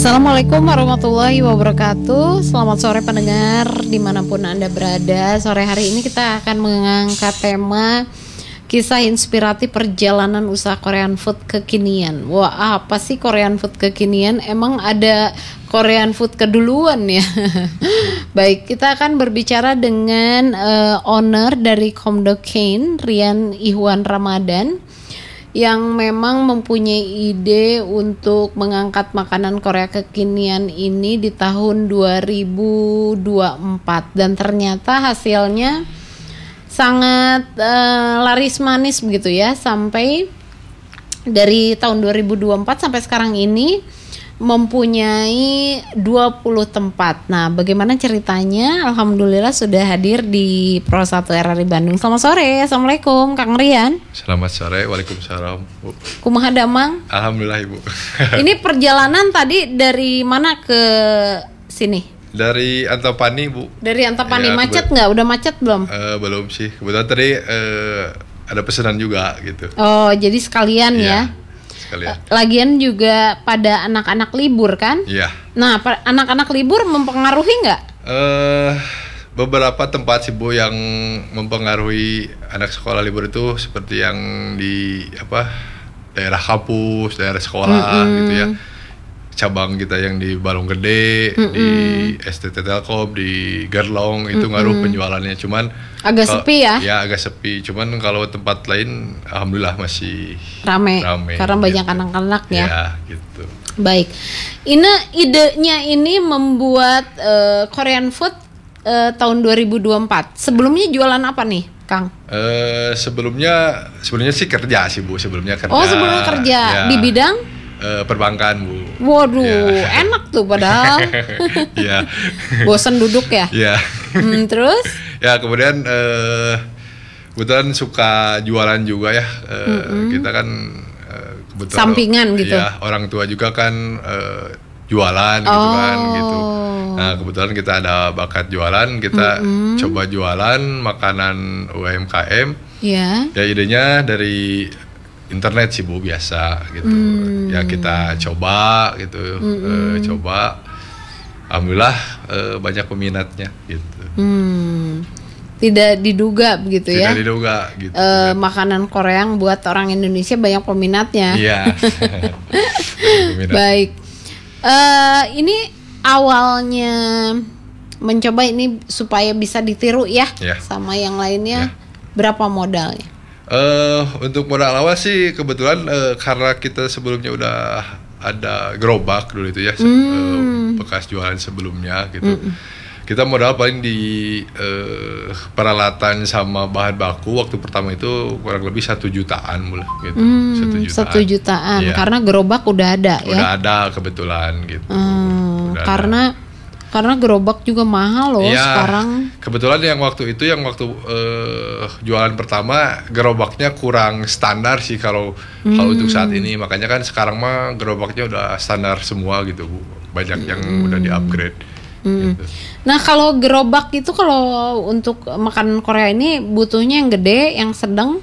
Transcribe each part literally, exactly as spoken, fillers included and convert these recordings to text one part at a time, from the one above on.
Assalamualaikum warahmatullahi wabarakatuh. Selamat sore pendengar dimanapun Anda berada. Sore hari ini kita akan mengangkat tema kisah inspiratif perjalanan usaha Korean food kekinian. Wah, apa sih Korean food kekinian? Emang ada Korean food keduluan ya? Baik, kita akan berbicara dengan uh, owner dari Komdo Kain, Rian Ihwan Ramadan, yang memang mempunyai ide untuk mengangkat makanan Korea kekinian ini di tahun dua ribu dua puluh empat, dan ternyata hasilnya sangat uh, laris manis begitu ya, sampai dari tahun dua ribu dua puluh empat sampai sekarang ini mempunyai dua puluh tempat. Nah, bagaimana ceritanya? Alhamdulillah sudah hadir di Pro satu R R I Bandung. Selamat sore. Assalamualaikum Kang Rian. Selamat sore. Waalaikumsalam, Bu. Kumaha damang? Alhamdulillah, Ibu. Ini perjalanan tadi dari mana ke sini? Dari Antapani, Bu. Dari Antapani. Ya, macet kebet- nggak? Udah macet belum? Uh, belum sih. Kebetulan tadi uh, ada pesanan juga gitu. Oh, jadi sekalian ya? Ya, sekalian. Lagian juga pada anak-anak libur kan? Iya. Nah, pa- anak-anak libur mempengaruhi nggak? Uh, beberapa tempat sih, Bu, yang mempengaruhi anak sekolah libur itu seperti yang di apa daerah kampus, daerah sekolah Mm-mm. gitu ya. Cabang kita yang di Balong Gede, Mm-mm. di S T T Telkom, di Gerlong itu Mm-mm. ngaruh penjualannya. Cuman Agak kalau- sepi ya? Ya agak sepi. Cuman kalau tempat lain, alhamdulillah masih Rame, rame karena banyak gitu. anak-anak ya. Ya gitu. Baik, ini idenya ini membuat eh, Korean food eh, tahun dua ribu dua puluh empat. Sebelumnya jualan apa nih, Kang? Eh sebelumnya sebelumnya sih kerja sih, Bu. Sebelumnya kerja. Oh, sebelumnya kerja Ya. di bidang? Eh, perbankan, Bu. Waduh, Ya. enak tuh padahal. Ya. Bosan duduk ya? Ya. Hmm, terus? Ya, kemudian eh kebetulan suka jualan juga ya. Eh, kita kan eh, kebetulan Sampingan gitu? Ya, orang tua juga kan eh, jualan gitu kan gitu. Oh. Nah, kebetulan kita ada bakat jualan, kita Mm-mm. coba jualan makanan U M K M. Ya. Ya, idenya dari internet sih, Bu, biasa gitu. Hmm. Ya kita coba gitu, eh, coba. Alhamdulillah eh, banyak peminatnya gitu. Hmm. Tidak diduga begitu ya? Tidak diduga gitu. Eh, makanan Korea yang buat orang Indonesia banyak peminatnya. Iya. Peminat. Baik, Eh ini awalnya mencoba ini supaya bisa ditiru ya, Ya. sama yang lainnya. Ya. Berapa modalnya? Eh, untuk modal awal sih kebetulan eh, karena kita sebelumnya udah ada gerobak dulu itu ya, se- Hmm. eh, bekas jualan sebelumnya gitu. Kita modal paling di eh, peralatan sama bahan baku waktu pertama itu kurang lebih satu jutaan mulai gitu. Hmm, Satu jutaan. satu jutaan. Iya. Karena gerobak udah ada ya. Udah ada kebetulan gitu. Hmm, Udah ada. karena karena gerobak juga mahal loh Iya, sekarang. kebetulan yang waktu itu yang waktu eh, jualan pertama gerobaknya kurang standar sih kalau kalau untuk saat ini, makanya kan sekarang mah gerobaknya udah standar semua gitu, Bu. Banyak yang udah di-upgrade. Hmm. Gitu. Nah, kalau gerobak itu kalau untuk makanan Korea ini butuhnya yang gede, yang sedang,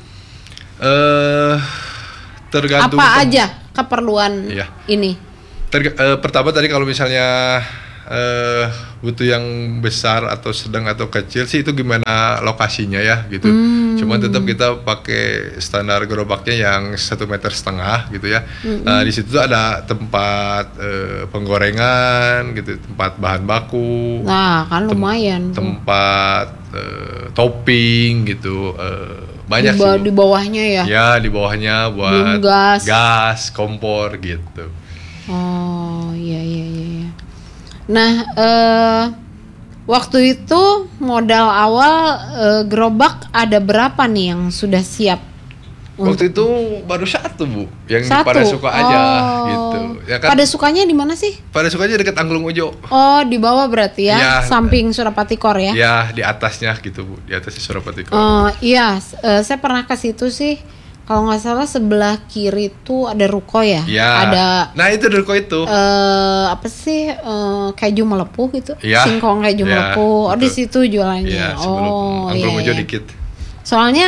Eh tergantung apa tem- aja keperluan Iya. ini? Terga- eh, pertama tadi kalau misalnya eh butuh yang besar atau sedang atau kecil sih itu gimana lokasinya ya gitu. Hmm. Cuman tetap kita pakai standar gerobaknya yang satu meter setengah gitu ya. Nah, di situ tuh ada tempat eh, penggorengan gitu, tempat bahan baku, Nah, kan tem- lumayan. tuh. tempat eh, topping gitu, eh, banyak di, sih, ba- Bu. di bawahnya ya. Ya, di bawahnya Belum buat gas. gas, kompor gitu. Oh, iya iya iya. iya. Nah, eh waktu itu modal awal eh, gerobak ada berapa nih yang sudah siap? Waktu itu baru satu, Bu, yang di Satu. pada suka aja Oh. gitu. Ya kan? Pada sukanya di mana sih? Pada sukanya dekat Angklung Ujo. Oh, di bawah berarti ya, Iya. samping Surapati Kor ya? Ya, di atasnya gitu, Bu. Di atasnya Surapati Kor. Oh iya, s- eh, saya pernah ke situ sih. Kalau nggak salah sebelah kiri tuh ada ruko ya. Ya. Ada Nah, itu ruko itu. eh apa sih eh, keju melepuh gitu? Ya. Singkong keju Ya, melepuh. Oh, di betul. situ jualannya. Iya, sebelum oh Angklung iya. Ujo iya. dikit. Soalnya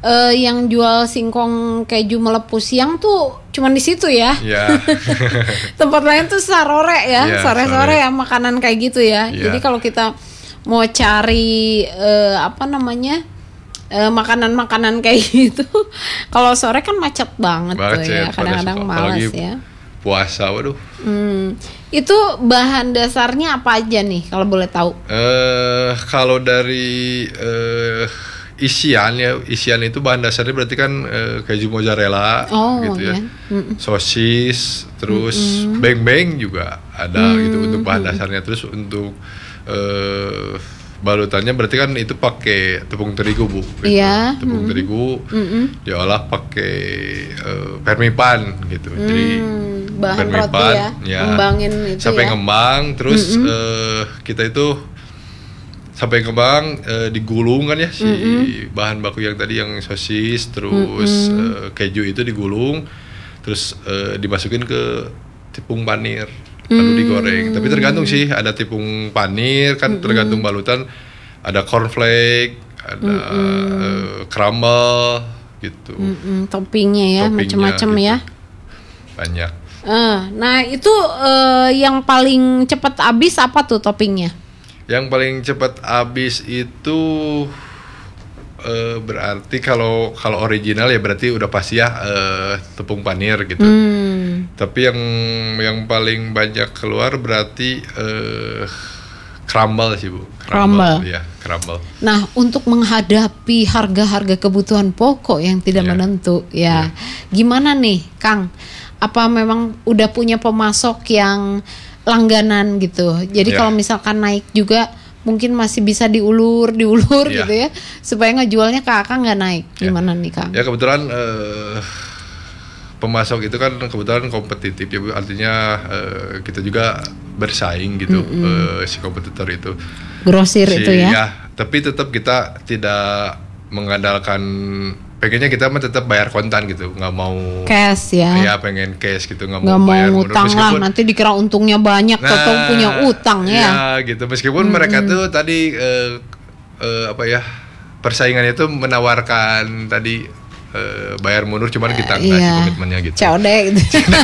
uh, yang jual singkong keju melepuh siang tuh cuman di situ ya. Iya. Tempat lain tuh sarore ya, Iya, sore-sore sore. ya makanan kayak gitu ya. Iya. Jadi kalau kita mau cari uh, apa namanya uh, makanan-makanan kayak gitu, kalau sore kan macet banget, Banget tuh sih, ya. pada Kadang-kadang suka. malas Apalagi ya. Puasa, waduh. Hmm. Itu bahan dasarnya apa aja nih kalau boleh tahu? Eh kalau dari eh, isian ya, isian itu bahan dasarnya berarti kan eh, keju mozzarella Oh, gitu ya. ya. Mm-mm. Sosis, terus beng-beng juga ada gitu untuk bahan dasarnya. Terus untuk eh, balutannya berarti kan itu pakai tepung terigu, Bu. Gitu. Iya. Tepung terigu Mm-mm. diolah pakai eh, permipan gitu. Jadi Hmm, bahan permipan, roti ya, ya, ngembangin itu sampai ya. ngembang, terus eh, kita itu sampai ngembang eh, digulung kan ya si bahan baku yang tadi yang sosis, terus eh, keju itu digulung, terus eh, dimasukin ke tepung panir lalu digoreng. Tapi tergantung sih, ada tepung panir kan tergantung balutan, ada cornflake, ada eh, crumble gitu, Mm-mm, toppingnya ya, Toppingnya macam-macam gitu. ya. banyak. Eh, nah itu eh, yang paling cepat habis apa tuh toppingnya? Yang paling cepat habis itu eh, berarti kalau kalau original ya berarti udah pasti ya eh, tepung panir gitu. Hmm. Tapi yang yang paling banyak keluar berarti eh, crumble sih, Bu. Crumble. Ya, crumble. Nah, untuk menghadapi harga-harga kebutuhan pokok yang tidak Ya. menentu, ya, gimana nih, Kang? Apa memang udah punya pemasok yang langganan gitu? Jadi Ya. kalau misalkan naik juga mungkin masih bisa diulur, diulur Ya. gitu ya, supaya ngejualnya ke Akang nggak naik. Ya. Gimana nih, Kang? Ya kebetulan eh, pemasok itu kan kebetulan kompetitif ya, Bu. Artinya eh, kita juga bersaing gitu, eh, si kompetitor itu. Grosir Si- itu ya? Tapi tetap kita tidak mengandalkan, pengennya kita mah tetap bayar kontan gitu, nggak mau Cash ya? ya pengen cash gitu, nggak Nggak mau mau bayar mundur. ngutang lah, Meskipun- nanti dikira untungnya banyak, Nah, tau punya utang ya. ya gitu, meskipun mereka tuh tadi eh, eh, apa ya, persaingannya itu menawarkan tadi eh, bayar mundur, cuman kita nggak sih Iya. komitmennya gitu. Code gitu.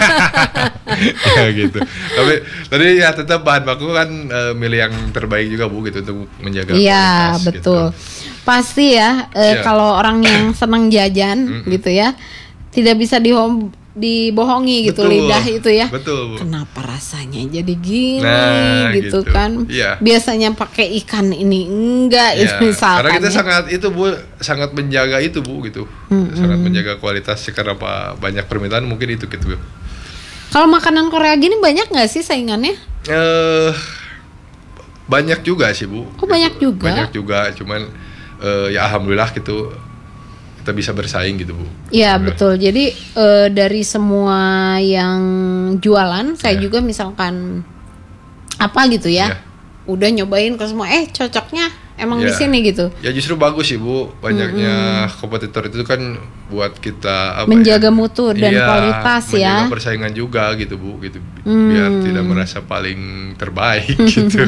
Ya gitu. Tapi tadi ya tetap bahan baku kan eh, milih yang terbaik juga, Bu, gitu untuk menjaga Iya, kualitas, betul. gitu. Pasti ya, eh, Iya. kalau orang yang senang jajan gitu ya, tidak bisa dihom- dibohongi gitu Betul. lidah itu ya. Betul, Bu. Kenapa rasanya jadi gini Nah, gitu, gitu. kan? Iya. Biasanya pakai ikan ini enggak Ya, itu misalkan. karena kita ya. sangat itu, Bu, sangat menjaga itu, Bu, gitu. Sangat menjaga kualitas karena apa, banyak permintaan mungkin itu gitu. Kalau makanan Korea gini banyak nggak sih saingannya? Eh banyak juga sih, Bu. Oh, banyak juga? Banyak juga, cuman eh, ya alhamdulillah gitu kita bisa bersaing gitu, Bu. Iya, Alhamdulillah. betul. Jadi eh, dari semua yang jualan, saya Ya. juga misalkan apa gitu ya, Ya. udah nyobain ke semua, eh cocoknya emang di Ya. sini gitu. Ya justru bagus sih, Bu. Banyaknya kompetitor itu kan buat kita apa Menjaga ya? mutu dan Iya, kualitas ya. menjaga persaingan juga gitu, Bu, gitu. Biar tidak merasa paling terbaik gitu.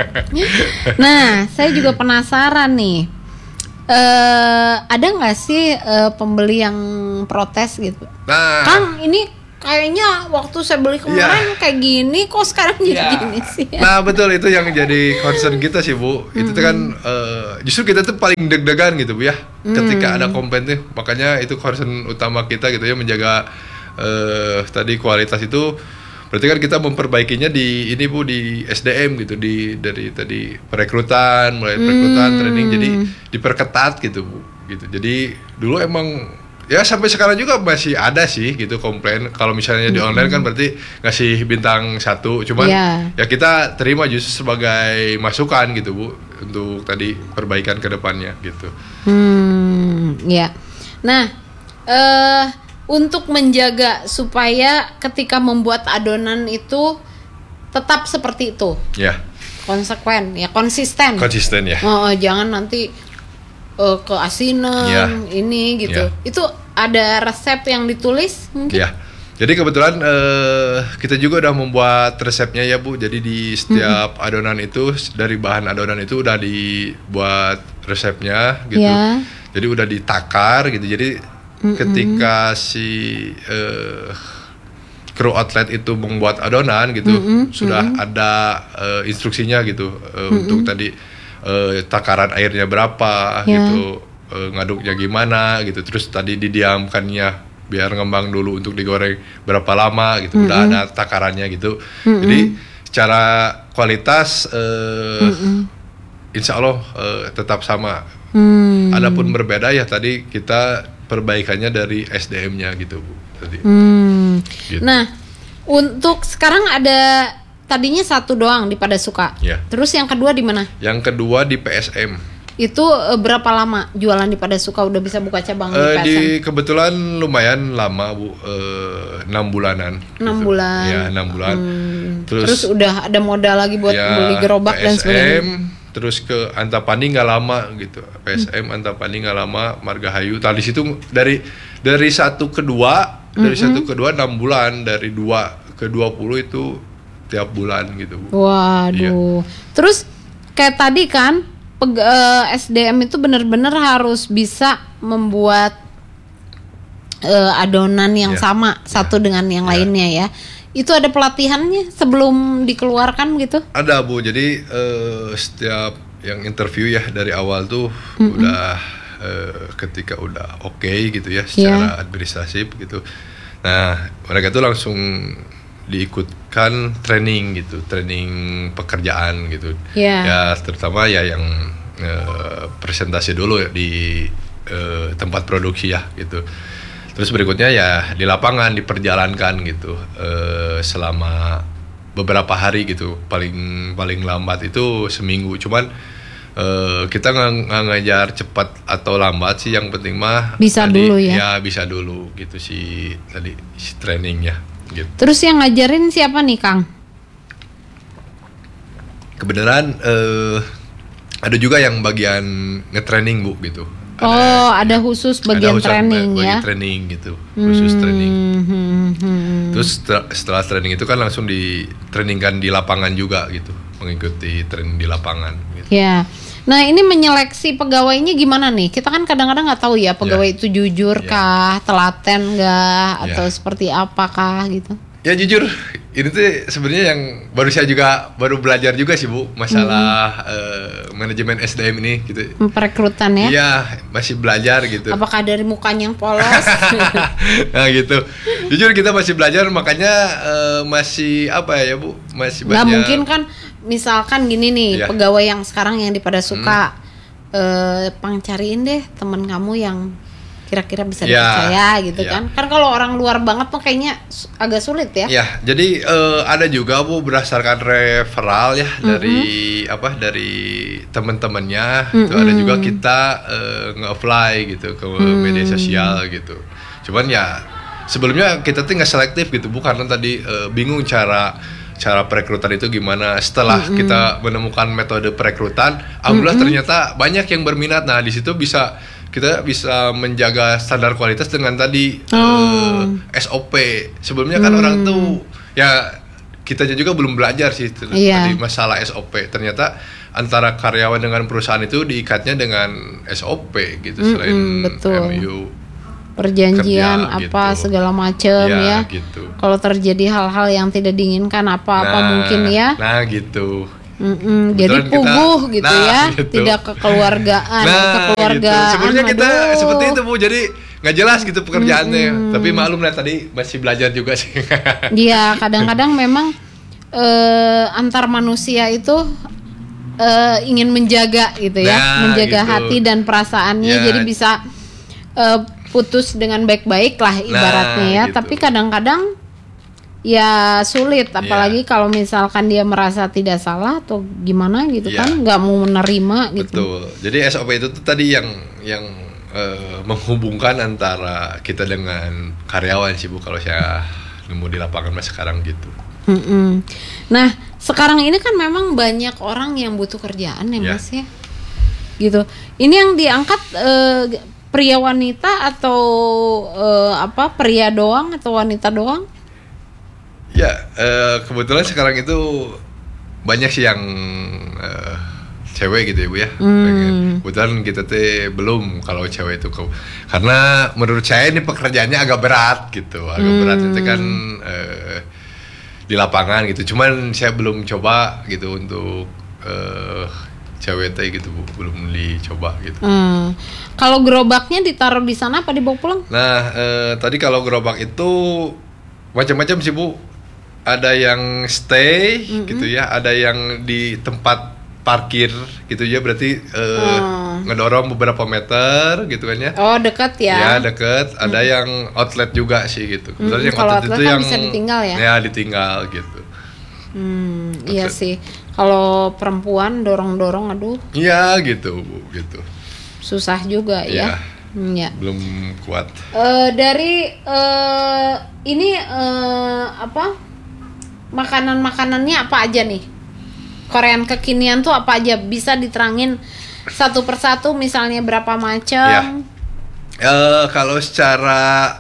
Nah, saya juga penasaran nih. Eh, ada nggak sih eh, pembeli yang protes gitu? Nah, Kang, ini kayaknya waktu saya beli kemarin kayak gini, kok sekarang jadi ya. gini sih? Nah, betul, itu yang jadi concern kita sih, Bu. Itu tuh kan eh, justru kita tuh paling deg-degan gitu, Bu, ya. Ketika ada komplain tuh, makanya itu concern utama kita gitu ya, menjaga eh, tadi kualitas itu. Berarti kan kita memperbaikinya di ini, Bu, di S D M gitu, di dari tadi perekrutan, mulai perekrutan, training, jadi diperketat gitu, Bu, gitu. Jadi dulu emang ya sampai sekarang juga masih ada sih gitu komplain. Kalau misalnya di online kan berarti ngasih bintang satu, cuman Iya. ya kita terima justru sebagai masukan gitu, Bu, untuk tadi perbaikan ke depannya gitu. Hmm, ya. Nah, eh untuk menjaga supaya ketika membuat adonan itu tetap seperti itu, Ya, konsekuen, ya konsisten. konsisten ya. Oh, oh, jangan nanti eh, keasinan Ya. ini gitu. Ya. Itu ada resep yang ditulis mungkin? Ya. Jadi kebetulan eh, kita juga udah membuat resepnya ya, Bu. Jadi di setiap adonan itu, dari bahan adonan itu udah dibuat resepnya gitu. Ya. Jadi udah ditakar gitu. Jadi mm-hmm. ketika si uh, kru outlet itu membuat adonan gitu, mm-hmm. sudah mm-hmm. ada uh, instruksinya gitu uh, mm-hmm. untuk tadi uh, takaran airnya berapa yeah. gitu, uh, ngaduknya gimana gitu. Terus tadi didiamkannya biar ngembang dulu untuk digoreng berapa lama gitu. Mm-hmm. Udah ada takarannya gitu. Mm-hmm. Jadi secara kualitas uh, mm-hmm. insya Allah uh, tetap sama. Mm. Adapun berbeda ya tadi kita perbaikannya dari S D M-nya gitu Bu. Tadi. Hmm. Gitu. Nah, untuk sekarang ada tadinya satu doang di Padasuka. Ya. Terus yang kedua di mana? Yang kedua di P S M. Itu e, berapa lama jualan di Padasuka udah bisa buka cabang e, di P S M? Di kebetulan lumayan lama Bu, enam e, bulanan. Enam gitu. bulan. Ya enam bulan. Hmm. Terus, Terus udah ada modal lagi buat ya, beli gerobak P S M, dan sebagainya. Terus ke Antapani nggak lama gitu, P S M hmm. Antapani nggak lama, Margahayu. Tadi situ dari dari satu ke dua, mm-hmm. dari satu ke dua enam bulan, dari dua ke dua puluh itu tiap bulan gitu Bu. Waduh. Iya. Terus kayak tadi kan peg- uh, S D M itu benar-benar harus bisa membuat uh, adonan yang yeah. sama satu yeah. dengan yang yeah. lainnya ya. Itu ada pelatihannya sebelum dikeluarkan gitu? Ada Bu, jadi uh, setiap yang interview ya dari awal tuh mm-hmm. udah uh, ketika udah oke okay gitu ya secara yeah. administratif gitu. Nah mereka tuh langsung diikutkan training gitu, training pekerjaan gitu. Yeah. Ya terutama ya yang uh, presentasi dulu ya di uh, tempat produksi ya gitu. Terus berikutnya ya di lapangan diperjalankan gitu uh, selama beberapa hari gitu, paling paling lambat itu seminggu. Cuman uh, kita nggak ngajar cepat atau lambat sih, yang penting mah bisa tadi, dulu ya. Ya bisa dulu gitu sih tadi si trainingnya. Gitu. Terus yang ngajarin siapa nih Kang? Kebenaran uh, ada juga yang bagian nge-training Bu gitu. Oh, ada, ada khusus bagian ada training bagi ya? Training gitu, khusus hmm, training. Hmm, hmm. Terus setelah training itu kan langsung di trainingkan di lapangan juga gitu, mengikuti training di lapangan. Gitu. Ya, nah ini menyeleksi pegawainya gimana nih? Kita kan kadang-kadang nggak tahu ya pegawai ya. itu jujur ya. kah, telaten nggak, atau ya. seperti apakah gitu? Ya jujur, ini tuh sebenarnya yang baru saya juga baru belajar juga sih Bu, masalah hmm. uh, manajemen S D M ini gitu. Perekrutan ya? Iya, masih belajar gitu. Apakah dari mukanya yang polos? Nah gitu. Jujur kita masih belajar, makanya uh, masih apa ya Bu, masih banyak. Nggak mungkin kan, misalkan gini nih, ya. pegawai yang sekarang yang di Padasuka, hmm. uh, pang cariin deh teman kamu yang kira-kira bisa ya, dipercaya gitu ya. kan. Kan kalau orang luar banget tuh kayaknya agak sulit ya. Ya, jadi uh, ada juga Bu berdasarkan referral ya mm-hmm. dari apa dari teman-temannya. Mm-hmm. Itu ada juga kita uh, nge-apply gitu ke mm. media sosial gitu. Cuman ya sebelumnya kita tuh nggak selektif gitu Bu, karena tadi uh, bingung cara cara perekrutan itu gimana. Setelah mm-hmm. kita menemukan metode perekrutan, alhamdulillah mm-hmm. ternyata banyak yang berminat. Nah, di situ bisa kita bisa menjaga standar kualitas dengan tadi oh. uh, S O P. Sebelumnya kan hmm. orang tuh ya kitanya juga belum belajar sih yeah. tadi masalah S O P. Ternyata antara karyawan dengan perusahaan itu diikatnya dengan S O P gitu, hmm, selain betul. M U perjanjian kerja, apa gitu. segala macam ya. ya. Gitu. Kalau terjadi hal-hal yang tidak diinginkan apa-apa nah, mungkin ya. Nah gitu. Mm-mm, jadi puguh kita, gitu nah, ya, gitu. tidak kekeluargaan, nah, kekeluargaan. Gitu. Sebenarnya kita aduh. seperti itu Bu, jadi nggak jelas gitu pekerjaannya. Mm-mm. Tapi maklum lah tadi masih belajar juga sih. Iya, kadang-kadang memang eh, antar manusia itu eh, ingin menjaga gitu ya, nah, menjaga gitu. hati dan perasaannya, ya. Jadi bisa eh, putus dengan baik-baik lah ibaratnya nah, ya. Gitu. Tapi kadang-kadang ya sulit, apalagi yeah. kalau misalkan dia merasa tidak salah atau gimana gitu yeah. kan, nggak mau menerima gitu. Betul. Jadi S O P itu tuh tadi yang yang uh, menghubungkan antara kita dengan karyawan sih Bu, kalau saya nemu di lapangan mas sekarang gitu. Mm-mm. Nah sekarang ini kan memang banyak orang yang butuh kerjaan ya yeah. Mas ya, gitu. Ini yang diangkat uh, pria wanita atau uh, apa pria doang atau wanita doang? Ya, uh, kebetulan sekarang itu banyak sih yang uh, cewek gitu ya Bu ya. Hmm. Pengen. Kebetulan kita teh belum kalau cewek itu ke- karena menurut saya ini pekerjaannya agak berat gitu. Agak Hmm. berat itu kan eh, di lapangan gitu. Cuman saya belum coba gitu untuk eh, cewek teh gitu Bu, belum dicoba gitu. Hmm. Kalau gerobaknya ditaruh di sana apa dibawa pulang? Nah, eh, tadi kalau gerobak itu macam-macam sih Bu. Ada yang stay Mm-mm. gitu ya, ada yang di tempat parkir gitu ya, berarti eh, Hmm. ngedorong beberapa meter gitu kan ya. Oh, dekat Ya, ya. deket. Ada yang outlet juga sih gitu. Kebetulan Mm-mm, yang kalau outlet outlet itu kan yang bisa ditinggal ya? Ya, ditinggal gitu. Hmm, iya Outlet. sih. Kalau perempuan dorong-dorong, aduh, Iya gitu Bu, gitu. susah juga Iya. ya. Hmm, ya. Belum kuat. Eh, dari eh, ini eh, apa? Makanan-makanannya apa aja nih? Korean kekinian tuh apa aja? Bisa diterangin satu persatu, misalnya berapa Ya. macam? Eh kalau secara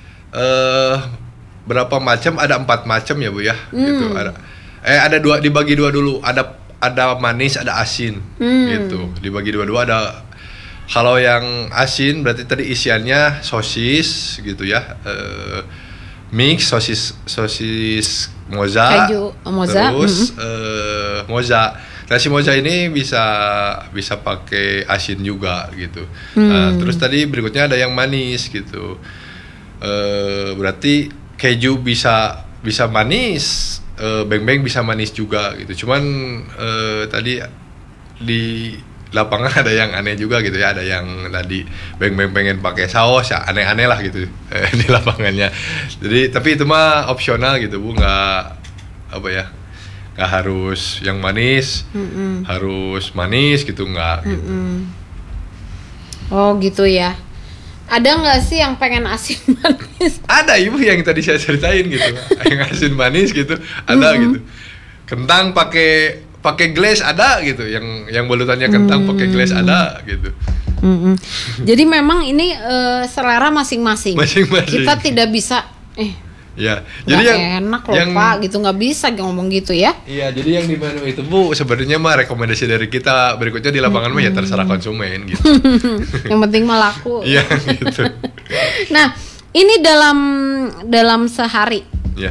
eh berapa macam, ada empat macam ya Bu ya, gitu. Hmm. Ada eh ada dua, dibagi dua dulu. Ada ada manis, ada asin, Hmm. gitu. Dibagi dua-dua. Ada kalau yang asin berarti tadi isiannya sosis gitu ya, eh, mix sosis sosis moza, Keju, moza, terus eh, moza. Nah si moza ini bisa bisa pakai asin juga gitu. Nah, Hmm. terus tadi berikutnya ada yang manis gitu. Eh, berarti keju bisa bisa manis, eh, beng-beng bisa manis juga gitu. Cuman eh, tadi di lapangan ada yang aneh juga gitu ya, ada yang tadi beng-beng pengen pakai saus ya, aneh-aneh lah gitu eh, di lapangannya. Jadi tapi itu mah opsional gitu Bu, nggak apa ya, nggak harus yang manis, Mm-mm. harus manis gitu nggak gitu. Mm-mm. Oh gitu ya. Ada nggak sih yang pengen asin manis? Ada Ibu yang tadi saya ceritain gitu, yang asin manis gitu, ada Mm-mm. gitu. Kentang pakai pakai glaze ada gitu, yang yang bolutannya kentang pakai glaze ada gitu. Mm-mm. Jadi memang ini eh, selera masing-masing. Masing-masing. Kita tidak bisa eh Ya, nggak jadi yang enak loh yang Pak gitu, nggak bisa ngomong gitu ya. iya, jadi yang di menu itu Bu sebenarnya mah rekomendasi dari kita, berikutnya di lapangan mah ya terserah konsumen gitu. Yang penting mah laku. Iya gitu. Nah, ini dalam dalam sehari Ya.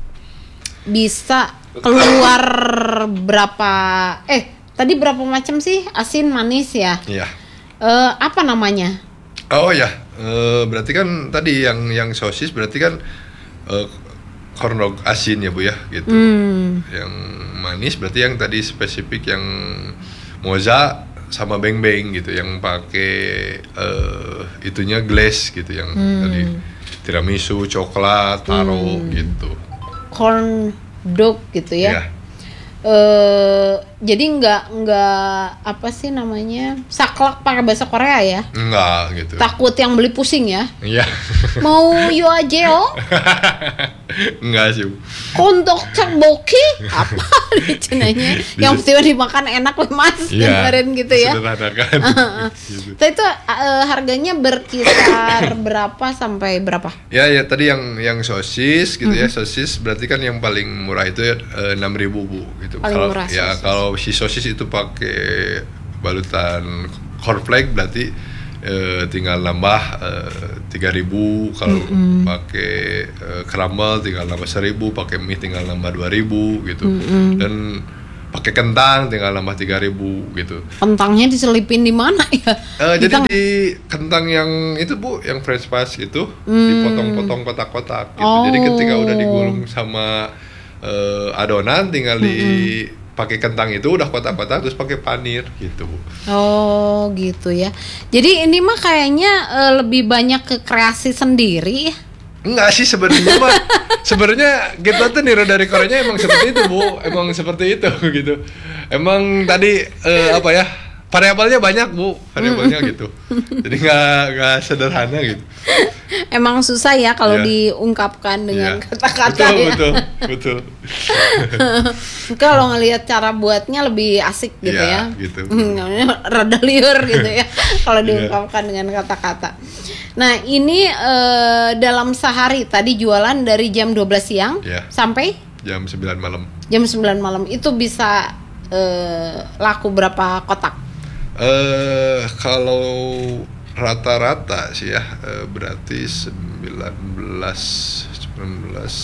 bisa keluar berapa eh tadi berapa macam sih? Asin, manis ya? Iya. Eh, apa namanya? Oh ya, eh, berarti kan tadi yang yang sosis berarti kan eh, corn dog asin ya Bu ya gitu. Hmm. Yang manis berarti yang tadi spesifik yang moza sama beng-beng gitu, yang pakai eh, itunya glaze gitu, yang Hmm. tadi tiramisu, coklat, taro gitu. Corn dog gitu ya? Iya. Eh, jadi nggak nggak apa sih namanya, saklek pakai bahasa Korea ya? Enggak gitu. Takut yang beli pusing ya? Iya. Mau yo aja yo? Enggak sih Bu. Kontok boki apa dicenanya yang tiba dimakan enak weh mas kemarin gitu ya. Sederhanakan. Gitu. Tapi itu eh, harganya berkisar berapa sampai berapa? Ya ya tadi yang yang sosis gitu ya, sosis berarti kan yang paling murah itu enam ribu Bu gitu. Paling Kalau murah ya sosis. kalau si sosis itu pakai balutan cornflake berarti eh, tinggal nambah tiga ribu, kalau pakai eh, crumble tinggal nambah seribu, pakai mie tinggal nambah dua ribu gitu. Dan pakai kentang tinggal nambah tiga ribu gitu. Kentangnya diselipin di mana ya? Eh, Di jadi teng- di kentang yang itu Bu, yang French fries gitu, Hmm. dipotong-potong kotak-kotak gitu. Oh. Jadi ketika udah digulung sama eh, adonan, tinggal dipakai kentang itu udah kotak-kotak, terus pakai panir gitu Bu. Oh gitu ya. Jadi ini mah kayaknya eh, lebih banyak ke kreasi sendiri ya. Enggak sih sebenarnya mah, sebenarnya kita tuh niru dari Koreanya emang seperti itu Bu, emang seperti itu gitu. Emang tadi eh, apa ya, variabelnya banyak Bu, variabelnya gitu. Jadi nggak nggak sederhana gitu. Emang susah ya kalau Iya. diungkapkan dengan Iya. kata-kata betul, ya. betul, betul. Kalau ngelihat cara buatnya lebih asik gitu Iya, ya. gitu. Hmm, rada liur gitu ya kalau Iya. diungkapkan dengan kata-kata. Nah, ini eh, dalam sehari tadi jualan dari jam dua belas siang Iya. sampai Jam sembilan malam. jam sembilan malam itu bisa eh, laku berapa kotak? Eh kalau rata-rata sih ya eh, berarti sembilan belas sembilan belas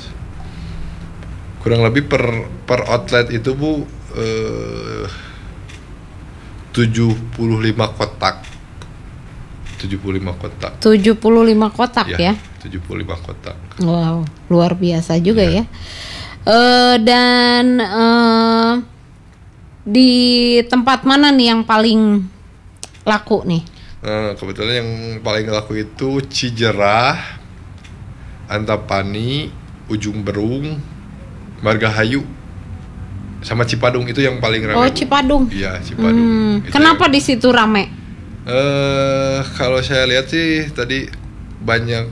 kurang lebih per per outlet itu Bu eh, tujuh puluh lima kotak. tujuh puluh lima kotak. tujuh puluh lima kotak ya. ya? tujuh puluh lima kotak. Wow, luar biasa juga ya. ya. Uh, dan uh, di tempat mana nih yang paling laku nih? Nah, kebetulan yang paling laku itu Cijerah, Antapani, Ujung Berung, Margahayu, sama Cipadung itu yang paling ramai. Oh, Cipadung. Iya, Cipadung. Hmm, Itu kenapa yang, di situ rame? Eh, kalau saya lihat sih tadi banyak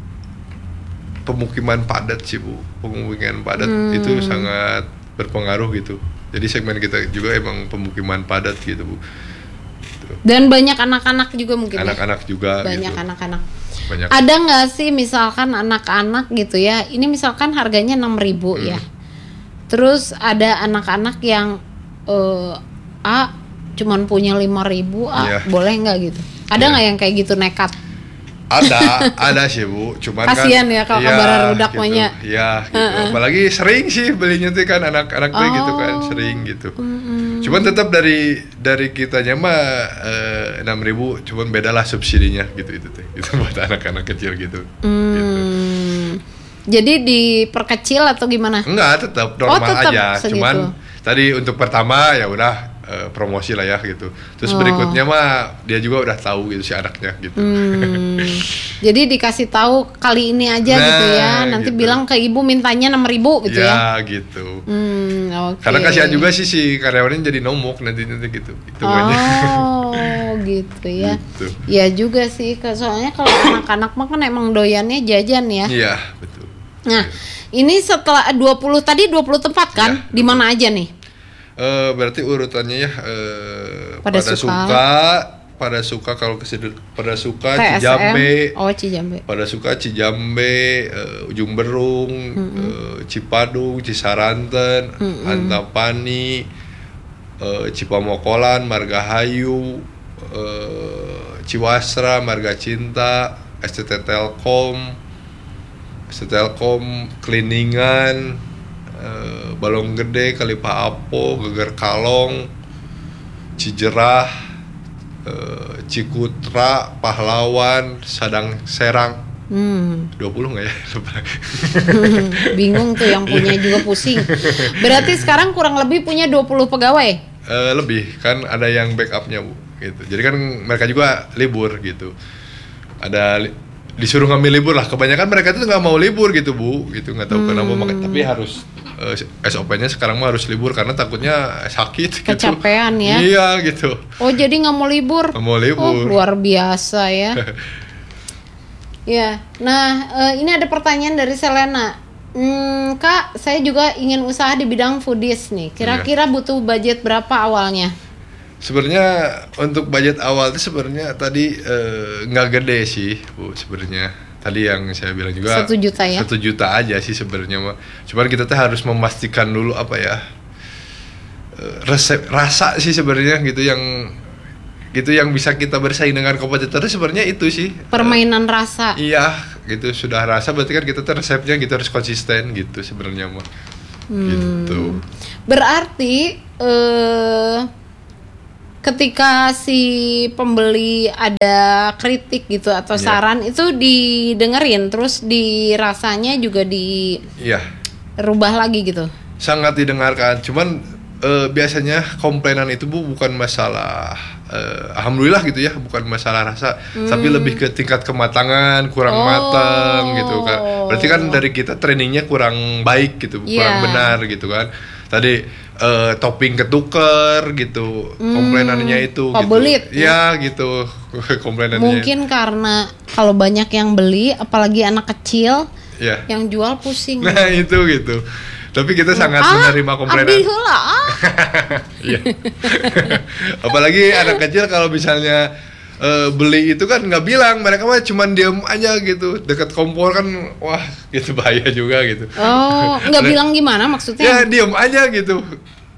pemukiman padat sih Bu. Pemukiman padat Hmm. itu sangat berpengaruh gitu. Jadi segmen kita juga emang pemukiman padat gitu Bu. Dan banyak anak-anak juga mungkin ya? Anak-anak juga Banyak gitu. anak-anak. Banyak. Ada nggak sih misalkan anak-anak gitu ya? Ini misalkan harganya enam ribu Hmm. ya. Terus ada anak-anak yang eh A cuman punya lima ribu, A Iya. boleh nggak gitu? Ada Iya. nggak yang kayak gitu nekat? Ada, ada sih Bu. Cuman Kasian kan ya kalau iya, kabar rudak gitu. mahnya. Iya, gitu. Apalagi sering sih belinya tuh kan anak-anak tuh gitu kan, Oh. sering gitu. Mm-mm. Cuman tetap dari dari kitanya mah enam ribu, cuman beda lah subsidinya gitu itu tuh. Itu buat anak-anak kecil gitu. Hmm. Gitu. Jadi diperkecil atau gimana? Enggak, tetap Oh, normal tetap aja. segitu. Cuman tadi untuk pertama ya udah eh, promosi lah ya gitu. Terus Oh. berikutnya mah dia juga udah tahu gitu si anaknya gitu. Hmm. Jadi dikasih tahu kali ini aja Nah, gitu ya. Nanti gitu. bilang ke ibu mintanya enam ribu gitu ya. Ya gitu. Hmm, oke. Karena kasihan juga sih si karyawannya jadi nomok nanti nanti gitu. Itu banyak. Oh, gitu ya. Gitu. Iya juga sih. ke- Soalnya kalau anak-anak mah kan emang doyannya jajan ya. Iya, betul. Nah, ini setelah dua puluh tadi dua puluh tempat kan? Iya, Di mana aja nih? Eh berarti urutannya ya eh, Pada pada, suka. suka. pada suka kalau ke situ- pada suka T S M. Cijambe, Oh, Cijambe. pada suka Cijambe, eh, Ujung Berung, eh, Cipadung, Cisaranten, Antapani, eh, Cipamokolan, Margahayu, eh, Ciwasra, Marga Cinta, S T T Telkom, S T T Telkom, Kliningan, eh, Balong Gede, Kalipa Apo, Geger Kalong, Cijerah, eh, Cikutra, Pahlawan, Sadang Serang. Hmm. dua puluh nggak ya? Lupa. Bingung tuh yang punya juga pusing. Berarti sekarang kurang lebih punya dua puluh pegawai. Eh, lebih kan ada yang backupnya Bu gitu. Jadi kan mereka juga libur gitu. Ada li- disuruh ngambil libur lah. Kebanyakan mereka tuh nggak mau libur gitu Bu, gitu nggak tahu kenapa. Maka- Tapi harus eh, S O P-nya sekarang mah harus libur karena takutnya sakit. Gitu. Kecapean ya. Iya gitu. Oh, jadi nggak mau libur? Nggak mau Oh, libur. luar biasa ya. Ya, nah eh, ini ada pertanyaan dari Selena. Hmm, Kak, saya juga ingin usaha di bidang foodies nih. Kira-kira butuh budget berapa awalnya? Sebenarnya untuk budget awal itu sebenarnya tadi eh, nggak gede sih Bu sebenarnya. Tadi yang saya bilang juga Satu juta ya? Satu juta aja sih sebenarnya mah. Cuman kita tuh harus memastikan dulu apa ya eh, resep rasa sih sebenarnya gitu yang gitu yang bisa kita bersaing dengan kompetitor sebenarnya itu sih. Permainan rasa. Eh, iya gitu sudah rasa berarti kan kita tuh resepnya gitu harus konsisten gitu sebenarnya mah. Gitu. Berarti eh ketika si pembeli ada kritik gitu atau Iya. saran itu didengerin, terus dirasanya juga Iya. dirubah lagi gitu. Sangat didengarkan. Cuman eh, biasanya komplainan itu Bu bukan masalah eh, alhamdulillah gitu ya, bukan masalah rasa, tapi lebih ke tingkat kematangan kurang Oh. matang gitu kan. Berarti kan dari kita trainingnya kurang baik gitu, kurang Iya. benar gitu kan. Tadi eh, topping ketuker gitu, komplainannya itu. Pabelit, gitu. Ya gitu, komplainannya. Mungkin karena kalau banyak yang beli, apalagi anak kecil, Ya. yang jual pusing. Nah itu gitu. Tapi kita sangat Ah, menerima komplainan. abdi heula, ah. Iya. Apalagi anak kecil kalau misalnya eh, beli itu kan nggak bilang, mereka mah cuman diem aja gitu dekat kompor kan, wah gitu bahaya juga gitu. Oh, nggak bilang gimana maksudnya? Ya diem aja gitu.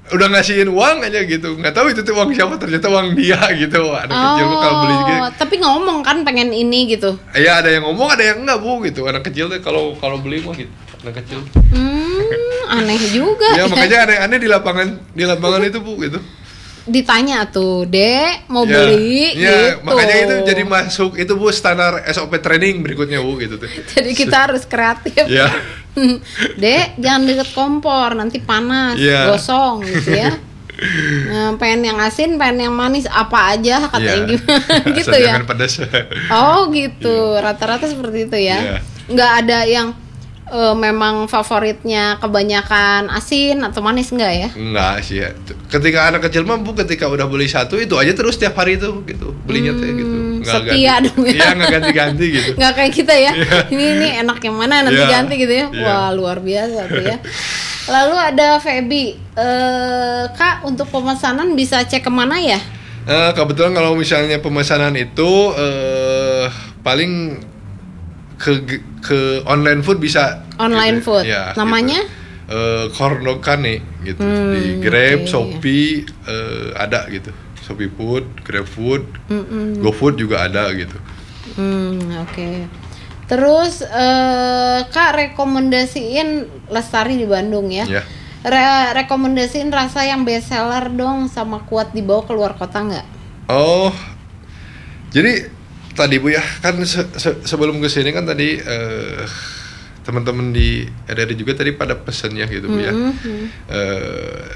udah ngasihin uang aja gitu, nggak tahu itu tuh uang siapa, ternyata uang dia gitu. Anak kecil tuh kalau beli gitu. Tapi ngomong kan pengen ini gitu. Iya, ada yang ngomong, ada yang enggak bu gitu. Anak kecil tuh kalau kalau beli mah gitu, anak kecil. Hmm, aneh juga. Ya makanya aneh-aneh di lapangan di lapangan itu bu gitu. Ditanya tuh, Dek mau Ya, beli ya, gitu. makanya itu jadi masuk itu bu standar S O P training berikutnya bu gitu tuh. Jadi kita harus kreatif. Ya. Dek, jangan deket kompor, nanti panas, Ya. gosong gitu ya. Nah, pengen yang asin, pengen yang manis, apa aja katanya Ya. gimana gitu Asal ya. jangan pedas. Oh gitu, rata-rata seperti itu ya. Ya. Nggak ada yang eh, memang favoritnya kebanyakan asin atau manis enggak ya? Enggak sih ya. Ketika anak kecil mah bu, ketika udah beli satu itu aja terus tiap hari itu gitu belinya tuh gitu. Nggak Setia ganti. dong ya. Iya, nggak ganti-ganti gitu. Nggak kayak kita ya. Ini ini enak yang mana nanti Iya. ganti gitu ya. Iya. Wah luar biasa tuh ya. Lalu ada Feby, eh, Kak untuk pemesanan bisa cek kemana ya? Eh, kebetulan kalau misalnya pemesanan itu eh, paling ke ke online food bisa. Online gitu. food. Ya, Namanya? Gitu. Eh, Kornokane gitu. Hmm, Di Grab, oke. Shopee eh, ada gitu. Shopee Food, Grab Food, GoFood juga ada gitu. Hmm, oke. Terus eh, Kak rekomendasiin Lestari di Bandung ya. Ya. Re- rekomendasiin rasa yang best seller dong sama kuat dibawa keluar kota nggak? Oh, jadi tadi bu ya kan se- se- sebelum kesini kan tadi eh, teman-teman di R R I juga tadi pada pesen ya gitu bu ya. Mhm. Eh,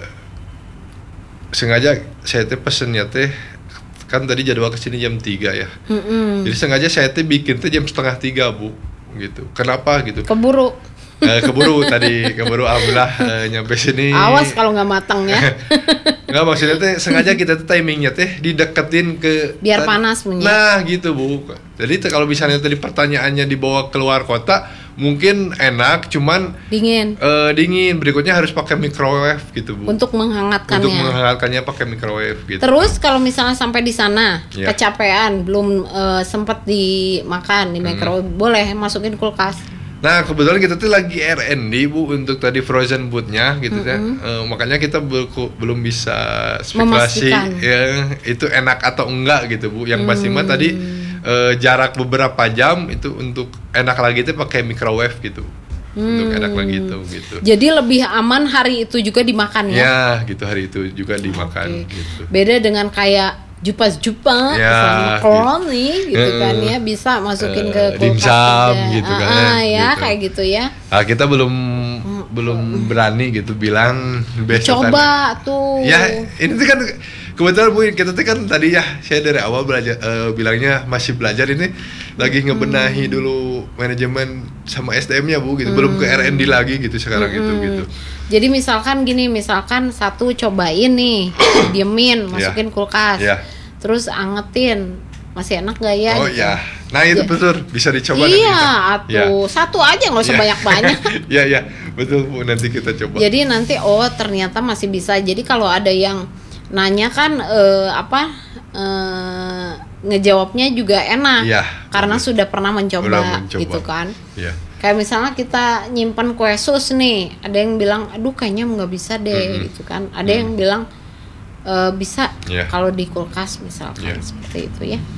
sengaja saya teh pesennya teh kan tadi jadwal kesini jam tiga ya. Mm-mm. Jadi sengaja saya teh bikin teh jam setengah tiga bu gitu. Kenapa gitu? Keburu. Eh, keburu tadi keburu alhamdulillah eh, nyampe sini. Awas kalau nggak matang ya. Nggak, maksudnya teh sengaja kita tuh timingnya teh dideketin ke Biar tan- panas punya. Nah gitu bu. Jadi teh kalau misalnya tadi pertanyaannya dibawa keluar kota mungkin enak, cuman Dingin. eh, dingin. Berikutnya harus pakai microwave gitu bu. Untuk menghangatkannya. Untuk menghangatkannya pakai microwave gitu. Terus kalau misalnya sampai di sana Ya. kecapean belum eh, sempat dimakan di microwave, boleh masukin kulkas. Nah kebetulan kita tuh lagi R and D bu untuk tadi frozen foodnya gitu ya. Eh, makanya kita bel- belum bisa spekulasi Memastikan. ya itu enak atau enggak gitu bu. Yang pasti mah tadi eh, jarak beberapa jam itu untuk enak lagi itu pakai microwave gitu. Untuk enak lagi itu gitu. Jadi lebih aman hari itu juga dimakan ya. Ya gitu hari itu juga dimakan Oke. gitu. Beda dengan kayak jupas-jupas Ya, sama corn nih gitu Eh, kan ya, bisa masukin eh, ke kulkas dimsum aja. gitu kan, Ah, ah, ya gitu. kayak gitu ya. Nah, kita belum belum berani gitu bilang besok kan. Coba tuh. Ya, ini tuh kan kebetulan Bu, kita tuh kan tadi ya saya dari awal belajar eh, bilangnya masih belajar ini lagi ngebenahi dulu manajemen sama S D M-nya Bu gitu. Belum ke R and D lagi gitu sekarang itu gitu. Jadi misalkan gini, misalkan satu cobain nih, diemin, masukin kulkas, Ya. terus angetin, masih enak gak ya? Oh gitu. ya. Nah, itu Ya. betul bisa dicoba nanti Iya, kita. Ya. atuh satu aja nggak usah Ya. banyak-banyak. Iya, iya. Betul Bu, nanti kita coba. Jadi nanti oh ternyata masih bisa. Jadi kalau ada yang nanya kan eh, apa eh, ngejawabnya juga enak, Iya, karena betul. sudah pernah mencoba, Udah mencoba. gitu kan. Iya. Kayak misalnya kita nyimpan kue sus nih, ada yang bilang, aduh kayaknya nggak bisa deh, Mm-mm. gitu kan. Ada yang bilang e, bisa Yeah. kalau di kulkas misalkan, Yeah. seperti itu ya.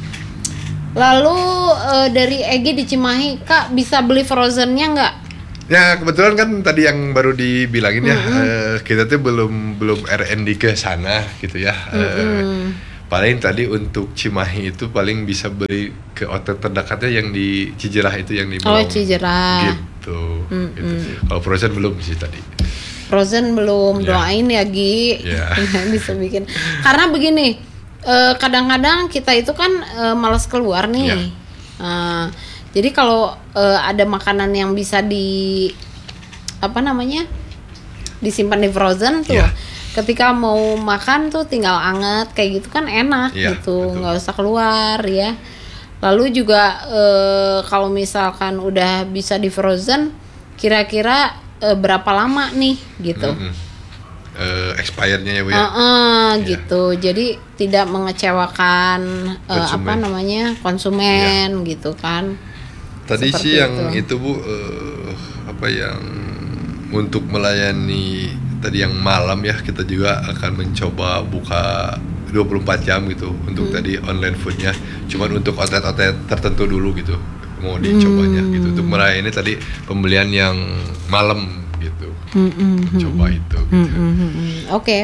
Lalu e, dari Egi di Cimahi, Kak bisa beli frozennya nggak? Ya kebetulan kan tadi yang baru dibilangin ya eh, kita tuh belum belum R and D ke sana gitu ya. Eh, paling tadi untuk Cimahi itu paling bisa beli ke outlet terdekatnya yang di Cijerah itu yang di Oh Melong. Cijerah, Gitu. gitu sih. Kalau frozen belum sih tadi. frozen belum, Ya. doain ya Gi, Ya. bisa bikin. Karena begini, e, kadang-kadang kita itu kan e, malas keluar nih. Ya. Nah, jadi kalau eh, ada makanan yang bisa di apa namanya disimpan di frozen tuh, Iya. ketika mau makan tuh tinggal anget kayak gitu kan enak Iya, gitu, betul. nggak usah keluar ya. Lalu juga eh, kalau misalkan udah bisa di frozen, kira-kira eh, berapa lama nih gitu? Mm-mm. Eh, expirednya ya Bu ya. Heeh, Iya. gitu. Jadi tidak mengecewakan eh, apa Konsumen. namanya konsumen gitu kan. Tadi Seperti sih yang itu. itu Bu eh, apa yang untuk melayani tadi yang malam ya, kita juga akan mencoba buka dua puluh empat jam gitu untuk hmm. tadi online foodnya. Cuman untuk outlet-outlet tertentu dulu gitu mau dicobanya hmm. gitu untuk melayani tadi pembelian yang malam gitu. Hmm, hmm, coba hmm. itu. Gitu. Hmm, hmm, hmm. Oke. Okay.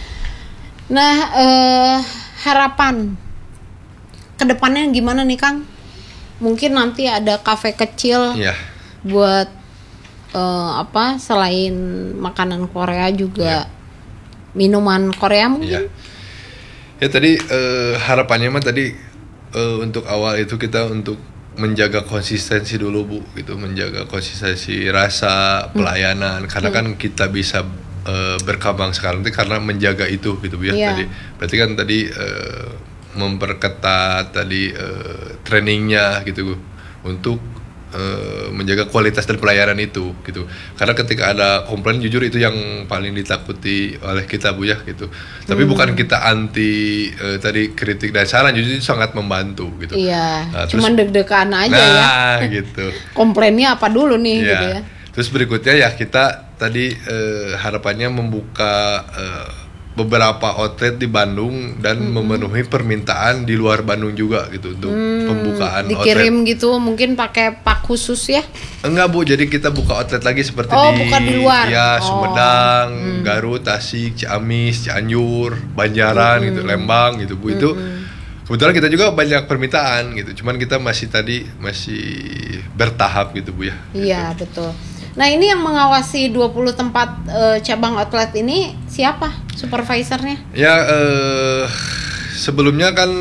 Nah uh, harapan kedepannya gimana nih Kang? Mungkin nanti ada kafe kecil yeah. buat Uh, apa selain makanan Korea juga ya. Minuman Korea mungkin? Ya, ya tadi uh, harapannya mah tadi uh, untuk awal itu kita untuk menjaga konsistensi dulu Bu, gitu, menjaga konsistensi rasa pelayanan, hmm. karena hmm. kan kita bisa uh, berkembang sekarang itu karena menjaga itu gitu Bu ya. Ya. Tadi berarti kan tadi uh, memperketat tadi uh, trainingnya gitu Bu, untuk Uh, menjaga kualitas dan pelayanan itu gitu, karena ketika ada komplain jujur itu yang paling ditakuti oleh kita Bu ya gitu. Tapi hmm. bukan kita anti uh, tadi kritik dan saran, jujur itu sangat membantu gitu. Iya. Nah, cuman deg-degan aja nah, ya. Nah gitu. Komplainnya apa dulu nih ya. gitu ya. Terus berikutnya ya kita tadi uh, harapannya membuka uh, beberapa outlet di Bandung dan hmm. memenuhi permintaan di luar Bandung juga gitu untuk hmm, pembukaan dikirim outlet. Gitu mungkin pakai pak khusus ya? Enggak Bu, jadi kita buka outlet lagi seperti oh, di, bukan di luar. Ya oh. Sumedang, hmm. Garut, Tasik, Ciamis, Cianjur, Banjaran hmm. gitu, Lembang gitu Bu. Hmm. Itu kebetulan kita juga banyak permintaan gitu. Cuman kita masih tadi masih bertahap gitu Bu ya. Iya gitu. Betul. Nah ini yang mengawasi dua puluh tempat e, cabang outlet ini siapa supervisornya? Ya eh, sebelumnya kan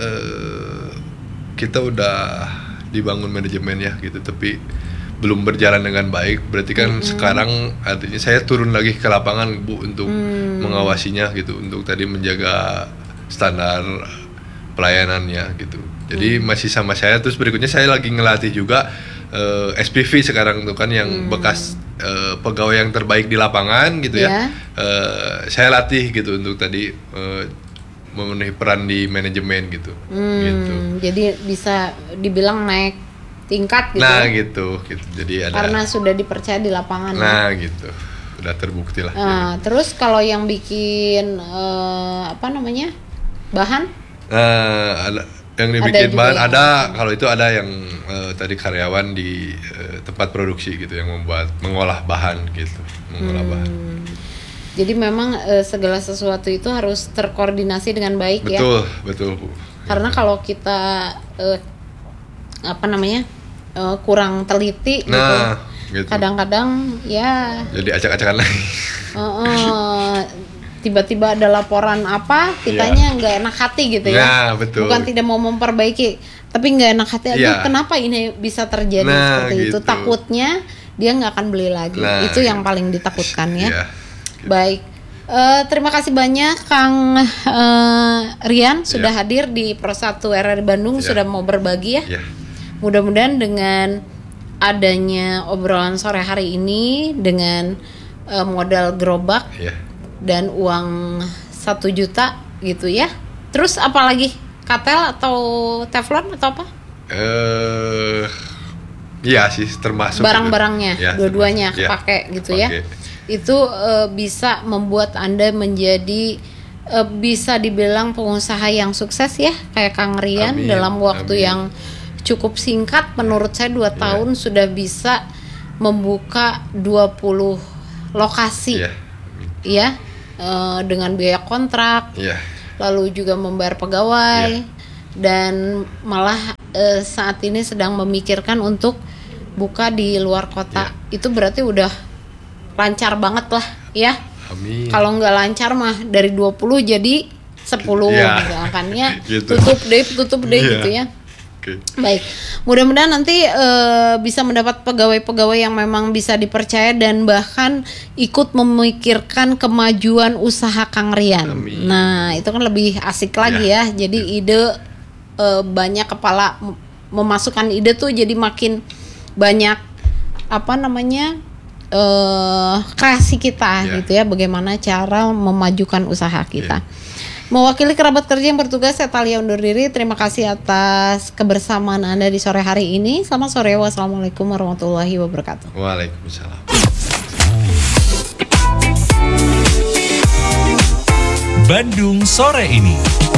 eh, kita udah dibangun manajemen ya gitu, tapi belum berjalan dengan baik. Berarti kan mm-hmm. sekarang artinya saya turun lagi ke lapangan Bu untuk mm. mengawasinya gitu, untuk tadi menjaga standar pelayanannya gitu. Jadi mm. masih sama saya. Terus berikutnya saya lagi ngelatih juga Uh, S P V sekarang tuh kan yang hmm. bekas uh, pegawai yang terbaik di lapangan gitu yeah. ya. Uh, saya latih gitu untuk tadi uh, memenuhi peran di manajemen gitu. Hmm, gitu. Jadi bisa dibilang naik tingkat gitu. Nah gitu, gitu. Jadi ada. Karena sudah dipercaya di lapangan. Nah ya? Gitu, udah terbukti lah. Nah, terus kalau yang bikin uh, apa namanya bahan? Uh, ada. Yang dibikin bahan ada, kalau itu ada yang uh, tadi karyawan di uh, tempat produksi gitu yang membuat mengolah bahan gitu, mengolah hmm. bahan. Jadi memang uh, segala sesuatu itu harus terkoordinasi dengan baik. Betul, ya. Betul, betul Bu. Karena ya. Kalau kita uh, apa namanya uh, kurang teliti, nah, gitu, gitu. Kadang-kadang ya. Jadi acak-acakan lagi. Uh, uh, tiba-tiba ada laporan apa, kitanya nggak yeah. enak hati gitu ya. Nah, betul. Bukan tidak mau memperbaiki, tapi nggak enak hati. Aduh, yeah. kenapa ini bisa terjadi nah, seperti gitu. Itu? Takutnya dia nggak akan beli lagi. Nah, itu yang paling ditakutkan ya. Yeah. Gitu. Baik, uh, terima kasih banyak Kang uh, Rian sudah yeah. hadir di Pro satu R R Bandung, yeah. sudah mau berbagi ya. Yeah. Mudah-mudahan dengan adanya obrolan sore hari ini dengan uh, modal gerobak. Yeah. Dan uang satu juta gitu ya. Terus apa lagi? Katel atau teflon atau apa? Eh, uh, iya sih termasuk barang-barangnya, ya, dua-duanya termasuk, kepake ya, gitu pake. Ya. Itu uh, bisa membuat Anda menjadi uh, bisa dibilang pengusaha yang sukses ya, kayak Kang Rian. Amin, dalam waktu amin. Yang cukup singkat, menurut saya dua yeah. tahun sudah bisa membuka dua puluh lokasi. Yeah. Ya. Uh, dengan biaya kontrak, yeah. lalu juga membayar pegawai, yeah. dan malah uh, saat ini sedang memikirkan untuk buka di luar kota. Yeah. Itu berarti udah lancar banget lah, ya. Amin. Kalau nggak lancar mah dari dua puluh jadi sepuluh, yeah. gitu. Makanya gitu. tutup deh, tutup deh yeah. gitu ya. Okay. Baik, mudah-mudahan nanti uh, bisa mendapat pegawai-pegawai yang memang bisa dipercaya dan bahkan ikut memikirkan kemajuan usaha Kang Rian. Amin. Nah, itu kan lebih asik lagi ya. ya. Jadi ide uh, banyak kepala memasukkan ide tuh jadi makin banyak apa namanya uh, kreasi kita ya. Gitu ya. Bagaimana cara memajukan usaha kita. Ya. Mewakili kerabat kerja yang bertugas, saya Talia undur diri. Terima kasih atas kebersamaan Anda di sore hari ini. Selamat sore. Wassalamualaikum warahmatullahi wabarakatuh. Waalaikumsalam. Bandung sore ini.